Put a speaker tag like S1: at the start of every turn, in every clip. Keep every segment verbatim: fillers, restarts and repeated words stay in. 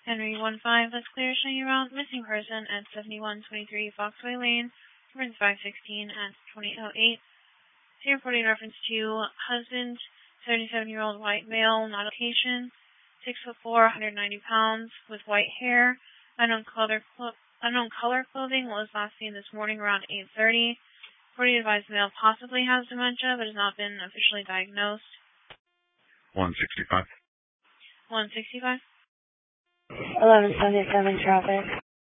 S1: Henry one five, let's clear, showing you around missing person at seventy-one twenty-three Foxway Lane, reference five sixteen at twenty oh eight. zero forty reference to husband, seventy-seven-year-old white male, not location, six foot four, one hundred ninety pounds, with white hair, unknown color, clo unknown color clothing, was last seen this morning around eight thirty. forty advised male possibly has dementia, but has not been officially diagnosed.
S2: one sixty-five.
S1: one sixty-five.
S3: eleven seventy-seven traffic.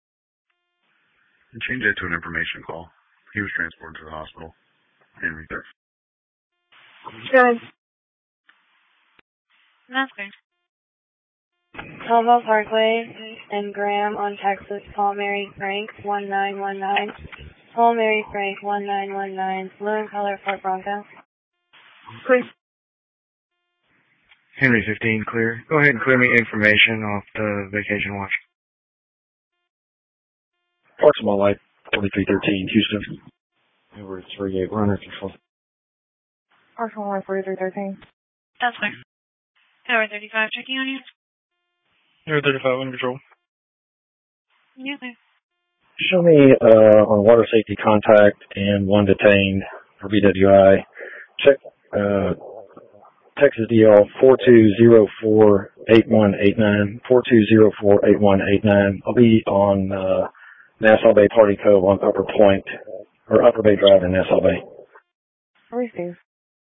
S2: And change that to an information call. He was transported to the hospital. Henry third.
S3: Good.
S1: That's clear.
S3: Caldwell Parkway and Graham on Texas. Paul Mary Frank one nine one nine. Paul Mary Frank one nine one nine. Blue and color Ford Bronco.
S4: Please. Henry fifteen, clear. Go ahead and clear me information off the vacation watch.
S5: Parks of my life, forty-three thirteen, Houston. Over three eight, runner control.
S3: Parks of my life, forty-three thirteen.
S1: That's clear. Tower thirty-five, checking on you.
S4: Tower thirty-five, under control.
S1: Yeah, clear.
S5: Show me uh, on water safety contact and one detained for B W I. Check uh, Texas D L four two zero four eight one eight nine, four two zero four eight one eight nine. I'll be on uh, Nassau Bay Party Cove on Upper Point, or Upper Bay Drive in Nassau Bay.
S3: Receive.